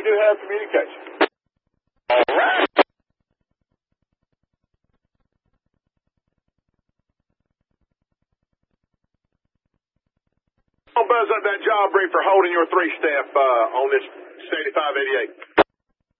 do have communication. All right. Buzz up that job brief for holding your three-step on this 7588.